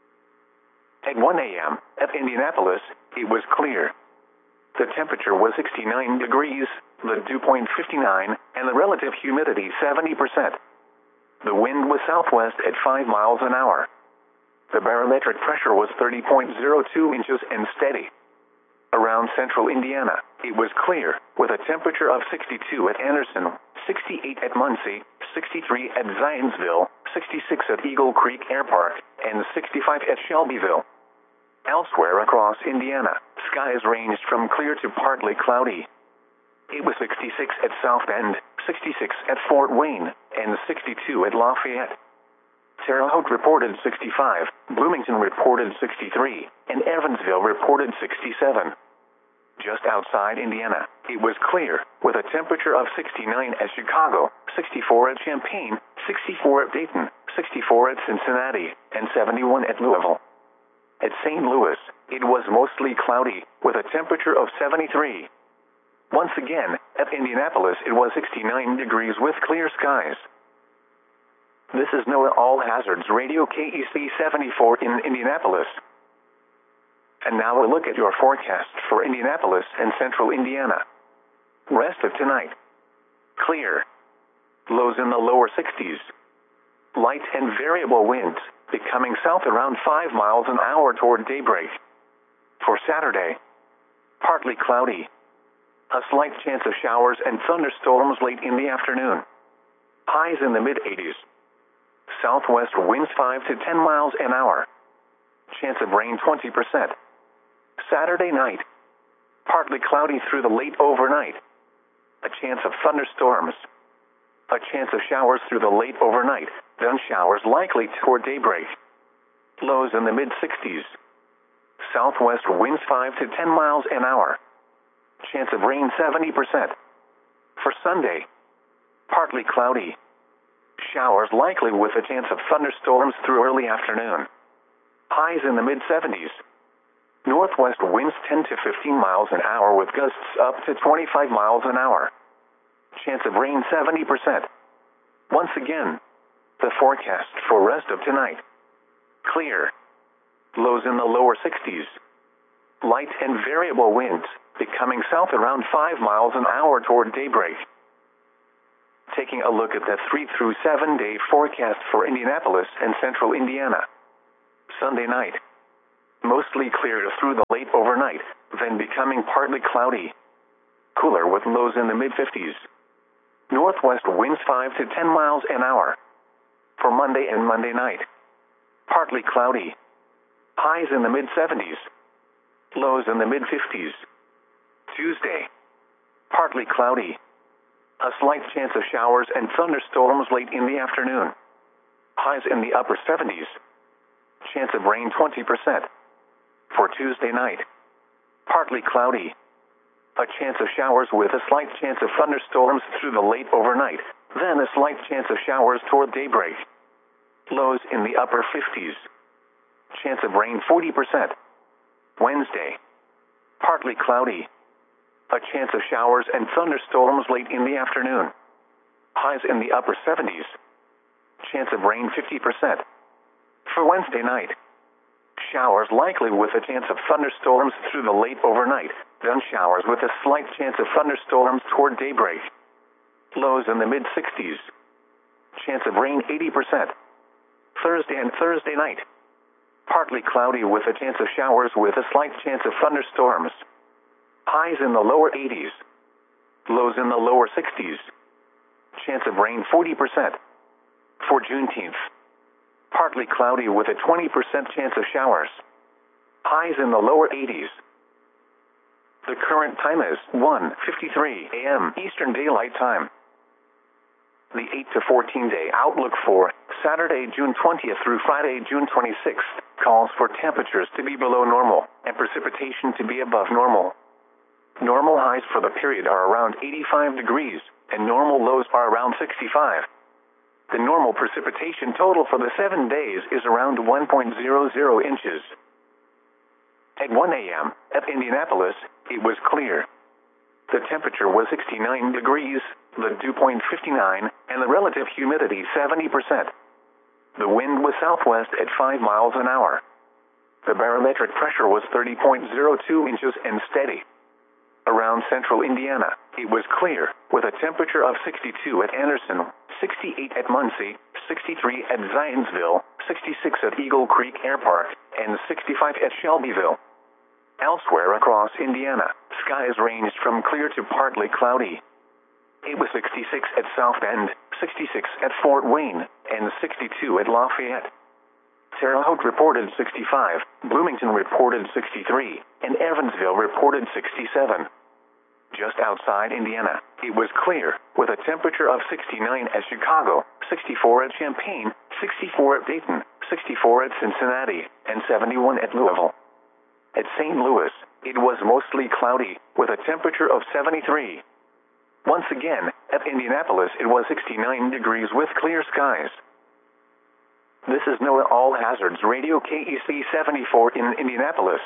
At one a m, at Indianapolis, it was clear. The temperature was sixty-nine degrees, the dew point fifty-nine, and the relative humidity seventy percent. The wind was southwest at five miles an hour. The barometric pressure was thirty point zero two inches and steady. Around central Indiana, it was clear, with a temperature of sixty-two at Anderson, sixty-eight at Muncie, sixty-three at Zionsville, sixty-six at Eagle Creek Air Park, and sixty-five at Shelbyville. Elsewhere across Indiana, skies ranged from clear to partly cloudy. It was sixty-six at South Bend, sixty-six at Fort Wayne, and sixty-two at Lafayette. Terre Haute reported sixty-five, Bloomington reported sixty-three, and Evansville reported sixty-seven. Just outside Indiana, it was clear, with a temperature of sixty-nine at Chicago, sixty-four at Champaign, sixty-four at Dayton, sixty-four at Cincinnati, and seventy-one at Louisville. At Saint Louis, it was mostly cloudy, with a temperature of seventy-three. Once again, at Indianapolis it was sixty-nine degrees with clear skies. This is NOAA All Hazards Radio K E C seventy-four in Indianapolis. And now a look at your forecast for Indianapolis and central Indiana. Rest of tonight. Clear. Lows in the lower sixties. Light and variable winds, becoming south around five miles an hour toward daybreak. For Saturday. Partly cloudy. A slight chance of showers and thunderstorms late in the afternoon. Highs in the mid eighties. Southwest winds five to ten miles an hour. Chance of rain twenty percent. Saturday night. Partly cloudy through the late overnight. A chance of thunderstorms. A chance of showers through the late overnight, then showers likely toward daybreak. Lows in the mid sixties. Southwest winds five to ten miles an hour. Chance of rain seventy percent. For Sunday. Partly cloudy. Showers likely with a chance of thunderstorms through early afternoon. Highs in the mid seventies. Northwest winds ten to fifteen miles an hour with gusts up to twenty-five miles an hour. Chance of rain seventy percent. Once again, the forecast for rest of tonight. Clear. Lows in the lower sixties. Light and variable winds, becoming south around five miles an hour toward daybreak. Taking a look at the three through seven day forecast for Indianapolis and central Indiana. Sunday night. Mostly clear through the late overnight, then becoming partly cloudy. Cooler with lows in the mid fifties. Northwest winds five to ten miles an hour. For Monday and Monday night. Partly cloudy. Highs in the mid seventies. Lows in the mid fifties. Tuesday. Partly cloudy. A slight chance of showers and thunderstorms late in the afternoon. Highs in the upper seventies. Chance of rain twenty percent. For Tuesday night. Partly cloudy. A chance of showers with a slight chance of thunderstorms through the late overnight, then a slight chance of showers toward daybreak. Lows in the upper fifties. Chance of rain forty percent. Wednesday. Partly cloudy. A chance of showers and thunderstorms late in the afternoon. Highs in the upper seventies. Chance of rain fifty percent. For Wednesday night. Showers likely with a chance of thunderstorms through the late overnight, then showers with a slight chance of thunderstorms toward daybreak. Lows in the mid sixties. Chance of rain eighty percent. Thursday and Thursday night. Partly cloudy with a chance of showers with a slight chance of thunderstorms. Highs in the lower eighties. Lows in the lower sixties. Chance of rain forty percent. For Juneteenth. Partly cloudy with a twenty percent chance of showers. Highs in the lower eighties. The current time is one fifty-three a m Eastern Daylight Time. The eight to fourteen day outlook for Saturday, June twentieth through Friday, June twenty-sixth, calls for temperatures to be below normal and precipitation to be above normal. Normal highs for the period are around eighty-five degrees, and normal lows are around sixty-five. The normal precipitation total for the seven days is around one point zero zero inches. At one a m at Indianapolis, it was clear. The temperature was sixty-nine degrees, the dew point fifty-nine, and the relative humidity seventy percent. The wind was southwest at five miles an hour. The barometric pressure was thirty point zero two inches and steady. Around central Indiana, it was clear, with a temperature of sixty-two at Anderson, sixty-eight at Muncie, sixty-three at Zionsville, sixty-six at Eagle Creek Air Park, and sixty-five at Shelbyville. Elsewhere across Indiana, skies ranged from clear to partly cloudy. It was sixty-six at South Bend, sixty-six at Fort Wayne, and sixty-two at Lafayette. Terre Haute reported sixty-five, Bloomington reported sixty-three, and Evansville reported sixty-seven. Just outside Indiana, it was clear, with a temperature of sixty-nine at Chicago, sixty-four at Champaign, sixty-four at Dayton, sixty-four at Cincinnati, and seventy-one at Louisville. At Saint Louis, it was mostly cloudy, with a temperature of seventy-three. Once again, at Indianapolis it was sixty-nine degrees with clear skies. This is NOAA All Hazards Radio K E C seventy-four in Indianapolis.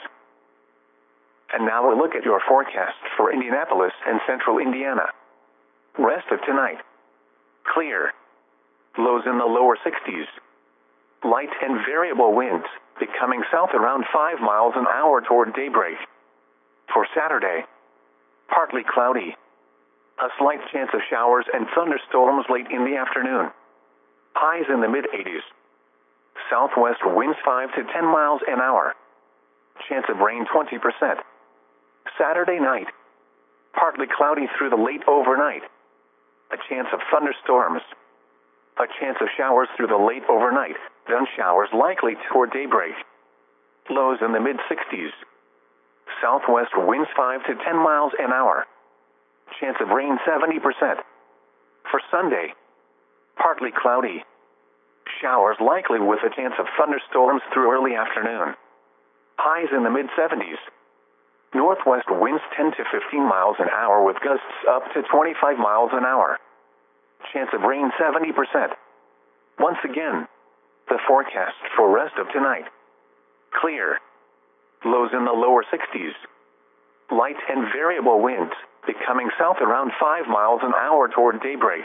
And now a look at your forecast for Indianapolis and central Indiana. Rest of tonight. Clear. Lows in the lower sixties. Light and variable winds, becoming south around five miles an hour toward daybreak. For Saturday. Partly cloudy. A slight chance of showers and thunderstorms late in the afternoon. Highs in the mid eighties. Southwest winds five to ten miles an hour. Chance of rain twenty percent. Saturday night. Partly cloudy through the late overnight. A chance of thunderstorms. A chance of showers through the late overnight, then showers likely toward daybreak. Lows in the mid sixties. Southwest winds five to ten miles an hour. Chance of rain seventy percent. For Sunday. Partly cloudy. Showers likely with a chance of thunderstorms through early afternoon. Highs in the mid seventies. Northwest winds ten to fifteen miles an hour with gusts up to twenty-five miles an hour. Chance of rain seventy percent. Once again, the forecast for rest of tonight. Clear. Lows in the lower sixties. Light and variable winds, becoming south around five miles an hour toward daybreak.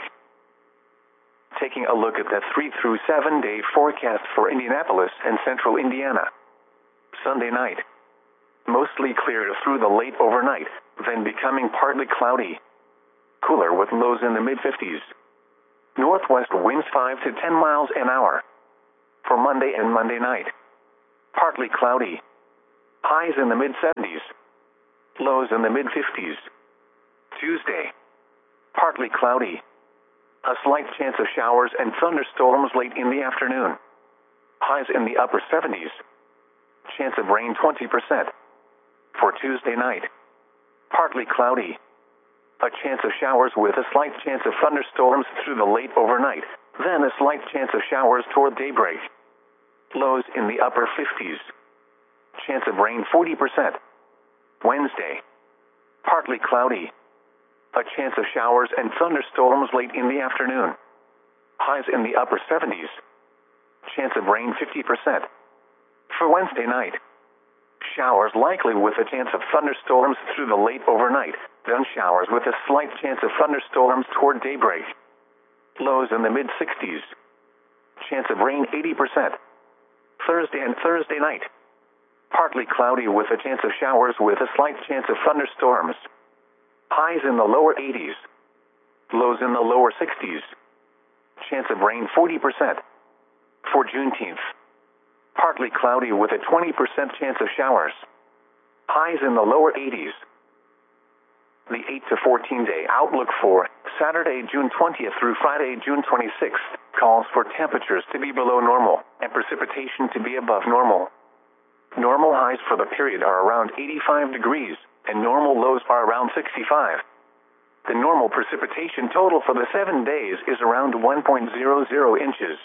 Taking a look at the three through seven day forecast for Indianapolis and central Indiana. Sunday night. Mostly clear through the late overnight, then becoming partly cloudy. Cooler with lows in the mid fifties. Northwest winds five to ten miles an hour. For Monday and Monday night. Partly cloudy. Highs in the mid seventies. Lows in the mid fifties. Tuesday. Partly cloudy. A slight chance of showers and thunderstorms late in the afternoon. Highs in the upper seventies. Chance of rain twenty percent. For Tuesday night. Partly cloudy. A chance of showers with a slight chance of thunderstorms through the late overnight, then a slight chance of showers toward daybreak. Lows in the upper fifties. Chance of rain forty percent. Wednesday. Partly cloudy. A chance of showers and thunderstorms late in the afternoon. Highs in the upper seventies. Chance of rain fifty percent. For Wednesday night. Showers likely with a chance of thunderstorms through the late overnight, then showers with a slight chance of thunderstorms toward daybreak. Lows in the mid sixties. Chance of rain eighty percent. Thursday and Thursday night. Partly cloudy with a chance of showers with a slight chance of thunderstorms. Highs in the lower eighties. Lows in the lower sixties. Chance of rain forty percent. For Juneteenth. Partly cloudy with a twenty percent chance of showers. Highs in the lower eighties. The eight to fourteen day outlook for Saturday, June twentieth through Friday, June twenty-sixth, calls for temperatures to be below normal and precipitation to be above normal. Normal highs for the period are around eighty-five degrees, and normal lows are around sixty-five. The normal precipitation total for the seven days is around one point zero zero inches.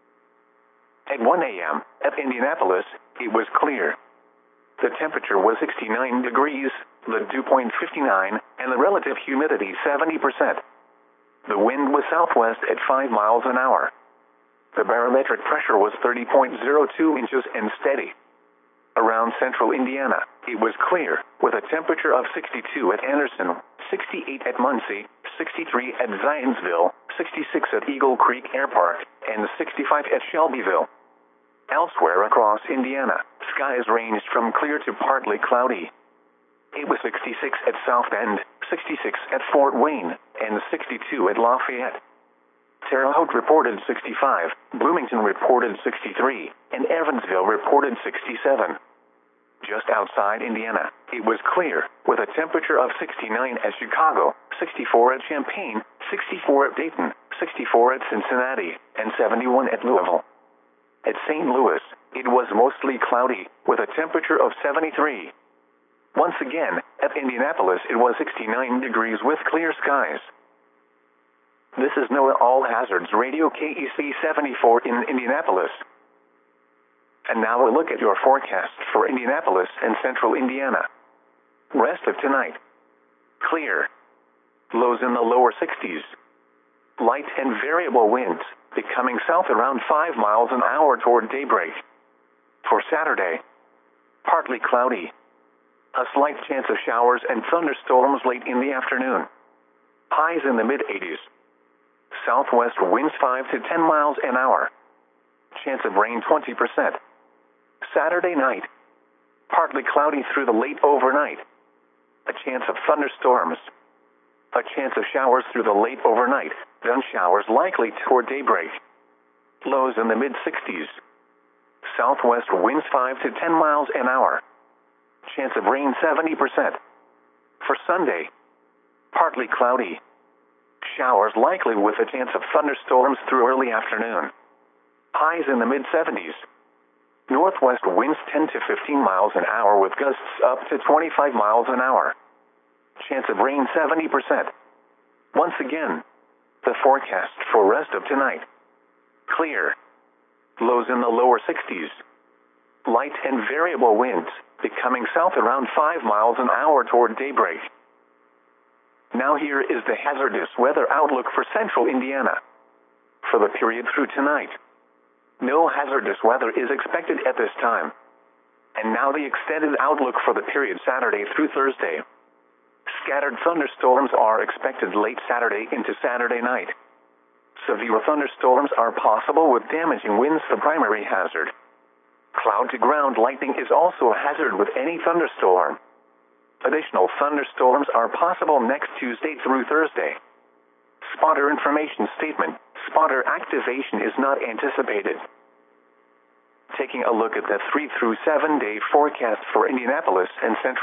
At one a m, at Indianapolis, it was clear. The temperature was sixty-nine degrees, the dew point fifty-nine, and the relative humidity seventy percent. The wind was southwest at five miles an hour. The barometric pressure was thirty point zero two inches and steady. Around central Indiana, it was clear, with a temperature of sixty-two at Anderson, sixty-eight at Muncie, sixty-three at Zionsville, sixty-six at Eagle Creek Air Park, and sixty-five at Shelbyville. Elsewhere across Indiana, skies ranged from clear to partly cloudy. It was sixty-six at South Bend, sixty-six at Fort Wayne, and sixty-two at Lafayette. Terre Haute reported sixty-five, Bloomington reported sixty-three, and Evansville reported sixty-seven. Just outside Indiana, it was clear, with a temperature of sixty-nine at Chicago, sixty-four at Champaign, sixty-four at Dayton, sixty-four at Cincinnati, and seventy-one at Louisville. At Saint Louis, it was mostly cloudy, with a temperature of seventy-three. Once again, at Indianapolis it was sixty-nine degrees with clear skies. This is NOAA All Hazards Radio K E C seventy-four in Indianapolis. And now a look at your forecast for Indianapolis and central Indiana. Rest of tonight. Clear. Lows in the lower sixties. Light and variable winds, becoming south around five miles an hour toward daybreak. For Saturday. Partly cloudy. A slight chance of showers and thunderstorms late in the afternoon. Highs in the mid eighties. Southwest winds five to ten miles an hour. Chance of rain twenty percent. Saturday night. Partly cloudy through the late overnight. A chance of thunderstorms. A chance of showers through the late overnight, then showers likely toward daybreak. Lows in the mid sixties. Southwest winds five to ten miles an hour. Chance of rain seventy percent. For Sunday. Partly cloudy. Showers likely with a chance of thunderstorms through early afternoon. Highs in the mid seventies. Northwest winds ten to fifteen miles an hour with gusts up to twenty-five miles an hour. Chance of rain seventy percent. Once again, the forecast for rest of tonight. Clear. Lows in the lower sixties. Light and variable winds, becoming south around five miles an hour toward daybreak. Now here is the hazardous weather outlook for central Indiana. For the period through tonight. No hazardous weather is expected at this time. And now the extended outlook for the period Saturday through Thursday. Scattered thunderstorms are expected late Saturday into Saturday night. Severe thunderstorms are possible with damaging winds the primary hazard. Cloud-to-ground lightning is also a hazard with any thunderstorm. Additional thunderstorms are possible next Tuesday through Thursday. Spotter information statement. Spotter activation is not anticipated. Taking a look at the three through seven day forecast for Indianapolis and Central